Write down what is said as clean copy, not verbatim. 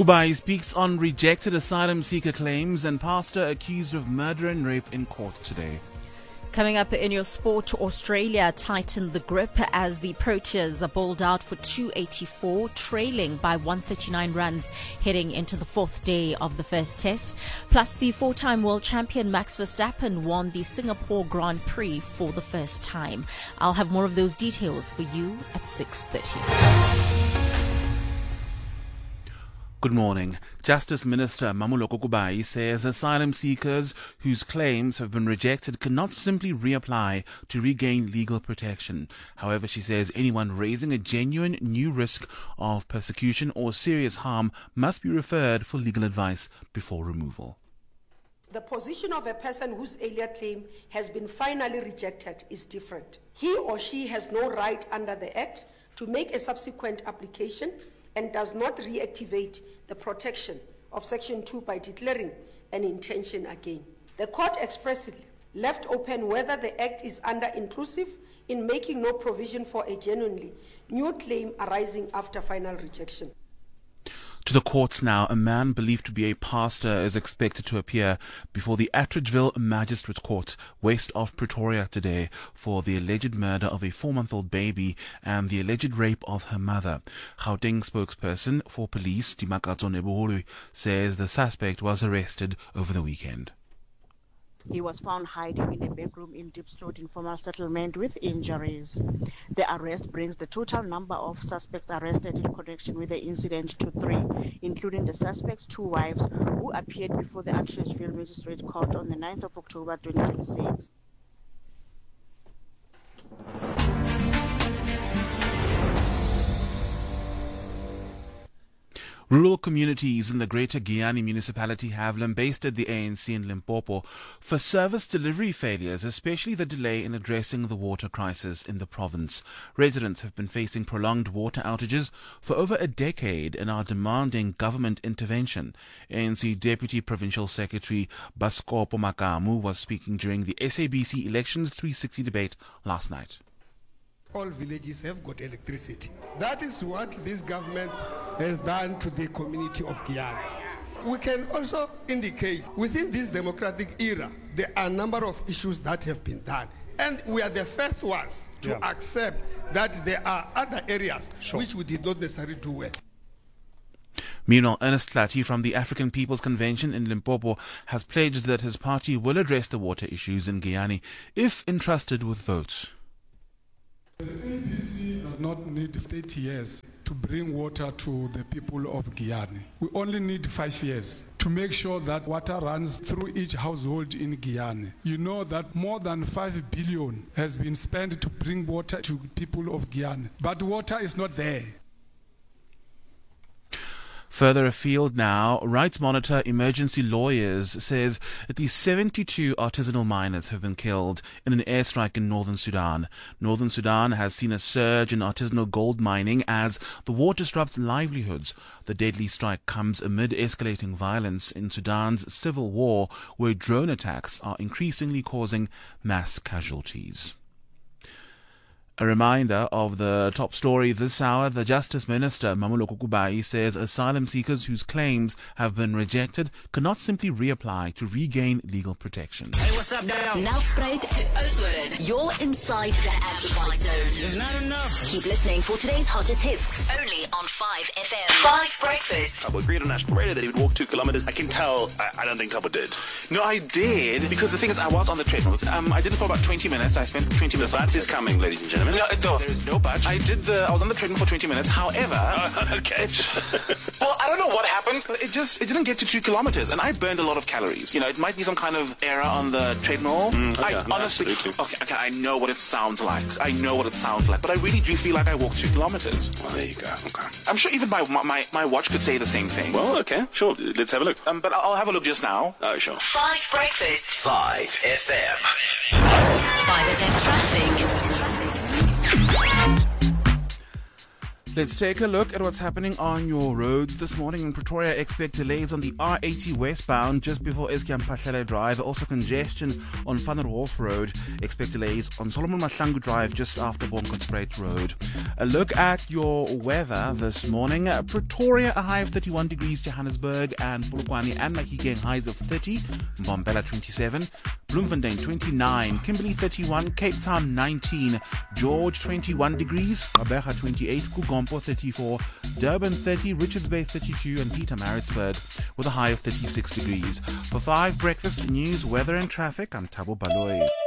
Kubai speaks on rejected asylum seeker claims and pastor accused of murder and rape in court today. Coming up in your sport, Australia tightened the grip as the Proteas are bowled out for 284, trailing by 139 runs heading into the fourth day of the first test. Plus, the four-time world champion Max Verstappen won the Singapore Grand Prix for the first time. I'll have more of those details for you at 6:30. Good morning. Justice Minister Mamoloko Kubai says asylum seekers whose claims have been rejected cannot simply reapply to regain legal protection. However, she says anyone raising a genuine new risk of persecution or serious harm must be referred for legal advice before removal. The position of a person whose earlier claim has been finally rejected is different. He or she has no right under the Act to make a subsequent application and does not reactivate the protection of Section 2 by declaring an intention again. The court expressly left open whether the Act is under-inclusive in making no provision for a genuinely new claim arising after final rejection. To the courts now, a man believed to be a pastor is expected to appear before the Atteridgeville Magistrate Court west of Pretoria today for the alleged murder of a 4-month-old baby and the alleged rape of her mother. Gauteng spokesperson for police, Dimakatso Neboholo, says the suspect was arrested over the weekend. He was found hiding in a bedroom in Diepsloot informal settlement with injuries. The arrest brings the total number of suspects arrested in connection with the incident to 3, including the suspect's 2 wives who appeared before the Atteridgeville Magistrate Court on the 9th of October 2026. Rural communities in the Greater Giyani municipality have lambasted the ANC in Limpopo for service delivery failures, especially the delay in addressing the water crisis in the province. Residents have been facing prolonged water outages for over a decade and are demanding government intervention. ANC Deputy Provincial Secretary Baskopo Makamu was speaking during the SABC Elections 360 debate last night. All villages have got electricity. That is what this government has done to the community of Giyani. We can also indicate within this democratic era, there are a number of issues that have been done. And we are the first ones to accept that there are other areas which we did not necessarily do well. Meanwhile, Ernest Tlati from the African People's Convention in Limpopo has pledged that his party will address the water issues in Giyani if entrusted with votes. The ABC does not need 30 years to bring water to the people of Giyani. We only need 5 years to make sure that water runs through each household in Giyani. You know that more than 5 billion has been spent to bring water to people of Giyani, but water is not there. Further afield now, Rights Monitor Emergency Lawyers says at least 72 artisanal miners have been killed in an airstrike in northern Sudan. Northern Sudan has seen a surge in artisanal gold mining as the war disrupts livelihoods. The deadly strike comes amid escalating violence in Sudan's civil war, where drone attacks are increasingly causing mass casualties. A reminder of the top story this hour. The Justice Minister, Mamoloko Kubai, says asylum seekers whose claims have been rejected cannot simply reapply to regain legal protection. Hey, what's up, now? Nelspruit to Oudtshoorn. You're inside the Amplified Zone. It's not enough. Keep listening for today's hottest hits, only on 5FM. 5 Breakfast. Tabo agreed on national radio that he would walk 2 kilometers. I can tell, I don't think Tabo did. No, I did, because the thing is, I was on the treadmill. I did it for about 20 minutes. I spent 20 minutes. The bat is coming, ladies and gentlemen. No, there is no budge. I was on the treadmill for 20 minutes. However, okay. Well, I don't know what happened, but it didn't get to 2 kilometers, and I burned a lot of calories. You know, it might be some kind of error on the treadmill. Honestly, okay, I know what it sounds like. But I really do feel like I walked 2 kilometers. Well, there you go. Okay. I'm sure even my watch could say the same thing. Well, okay, sure. Let's have a look. But I'll have a look just now. Oh, sure. 5 Breakfast. 5FM. 5FM Traffic. Let's take a look at what's happening on your roads this morning. In Pretoria, expect delays on the R80 westbound just before Eskiam Pahlela Drive. Also congestion on Van der Wharf Road. Expect delays on Solomon Mahlangu Drive just after Boomkotspruit Road. A look at your weather this morning. Pretoria, a high of 31 degrees. Johannesburg and Polokwane and Mahikeng, highs of 30. Mbombela 27. Bloemfontein 29. Kimberley 31. Cape Town 19. George 21 degrees. Gqeberha 28. Kugompo 34, Durban 30, Richards Bay 32, and Pietermaritzburg with a high of 36 degrees. For 5 breakfast news, weather and traffic, I'm Thabo Baloyi.